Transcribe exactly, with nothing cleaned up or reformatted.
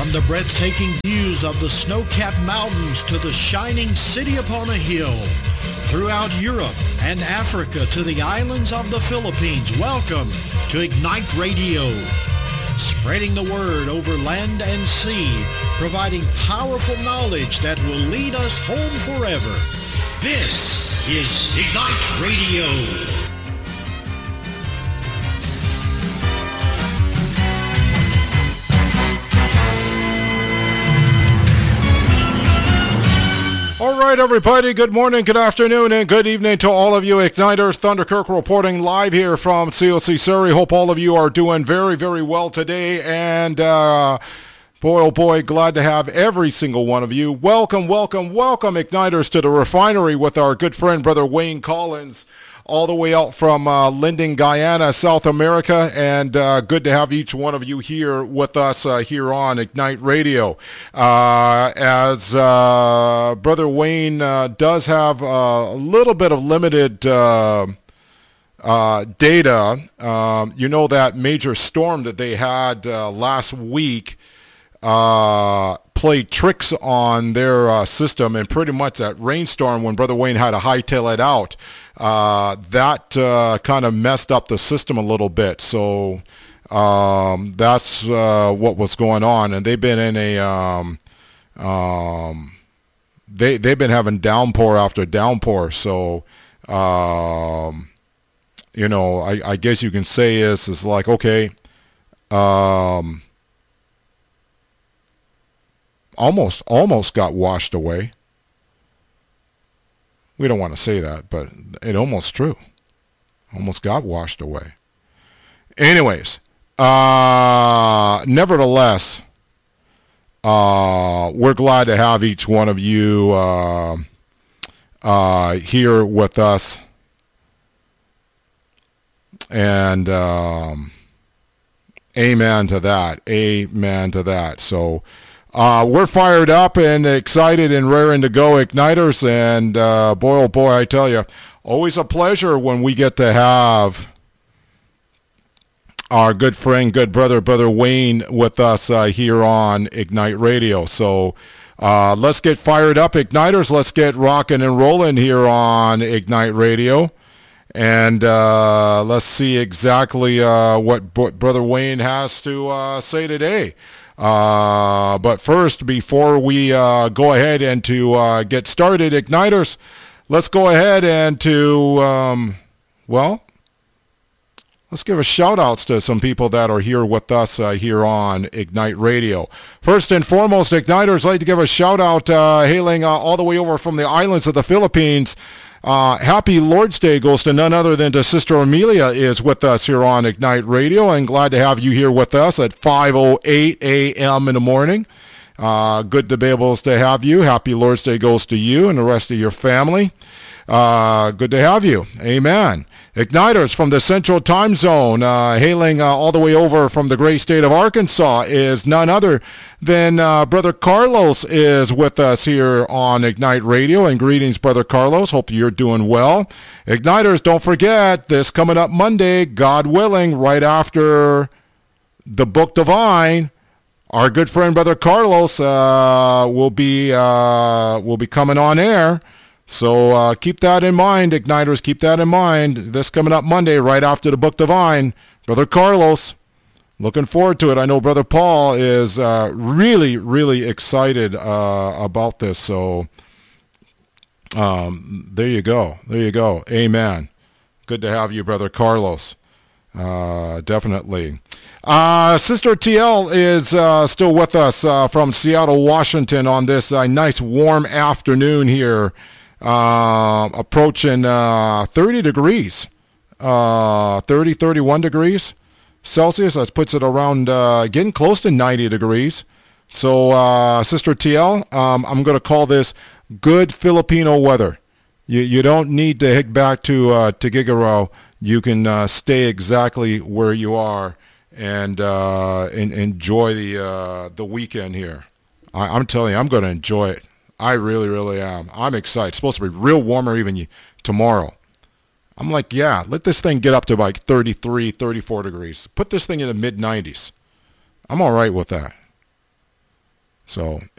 From the breathtaking views of the snow-capped mountains to the shining city upon a hill, throughout Europe and Africa to the islands of the Philippines, welcome to Ignite Radio. Spreading the word over land and sea, providing powerful knowledge that will lead us home forever. This is Ignite Radio. All right, everybody, good morning, good afternoon, and good evening to all of you Igniters. Thunder Kirk reporting live here from C O C Surrey. Hope all of you are doing very, very well today, and uh, boy, oh boy, glad to have every single one of you. Welcome, welcome, welcome, Igniters, to the refinery with our good friend, Brother Wayne Collins, all the way out from uh, Linden, Guyana, South America, and uh, good to have each one of you here with us uh, here on Ignite Radio. Uh, as uh, Brother Wayne uh, does have uh, a little bit of limited uh, uh, data, um, you know that major storm that they had uh, last week uh, played tricks on their uh, system, and pretty much that rainstorm when Brother Wayne had to hightail it out, uh, that uh, kind of messed up the system a little bit. So um, that's uh, what was going on, and they've been in a um, um, they they've been having downpour after downpour. So um, you know, I, I guess you can say is is like okay. Um, almost almost got washed away. We don't want to say that, but it almost true. Almost got washed away. Anyways, uh, nevertheless, uh, we're glad to have each one of you uh, uh, here with us. And um, amen to that. Amen to that. So Uh, we're fired up and excited and raring to go, Igniters, and uh, boy, oh boy, I tell you, always a pleasure when we get to have our good friend, good brother, Brother Wayne with us uh, here on Ignite Radio. So uh, let's get fired up, Igniters. Let's get rocking and rolling here on Ignite Radio. And uh, let's see exactly uh, what B- Brother Wayne has to uh, say today. Uh, but first, before we uh, go ahead and to uh, get started, Igniters, let's go ahead and to, um, well, let's give a shout-outs to some people that are here with us uh, here on Ignite Radio. First and foremost, Igniters, I'd like to give a shout-out uh, hailing uh, all the way over from the islands of the Philippines. Uh, happy Lord's Day goes to none other than to Sister Amelia is with us here on Ignite Radio, and glad to have you here with us at five oh eight a.m. in the morning. Uh, good to be able to have you. Happy Lord's Day goes to you and the rest of your family. Uh, good to have you. Amen. Igniters from the Central Time Zone, uh, hailing uh, all the way over from the great state of Arkansas, is none other than uh, Brother Carlos is with us here on Ignite Radio. And greetings, Brother Carlos. Hope you're doing well. Igniters, don't forget, this coming up Monday, God willing, right after the Book Divine, our good friend Brother Carlos uh, will be uh, will be coming on air. So uh, keep that in mind, Igniters. Keep that in mind. This coming up Monday, right after the Book Divine, Brother Carlos. Looking forward to it. I know Brother Paul is uh, really, really excited uh, about this. So um, there you go. There you go. Amen. Good to have you, Brother Carlos. Uh, definitely. Uh, Sister T L is uh, still with us uh, from Seattle, Washington on this uh, nice warm afternoon here. Uh, approaching uh, thirty degrees, uh, thirty, thirty-one degrees Celsius. That puts it around uh, getting close to ninety degrees. So, uh, Sister T L, um, I'm going to call this good Filipino weather. You you don't need to head back to uh, to Gigaro. You can uh, stay exactly where you are and uh, and enjoy the uh, the weekend here. I, I'm telling you, I'm going to enjoy it. I really, really am. I'm excited. It's supposed to be real warmer even tomorrow. I'm like, yeah, let this thing get up to like thirty-three, thirty-four degrees. Put this thing in the mid nineties. I'm all right with that. So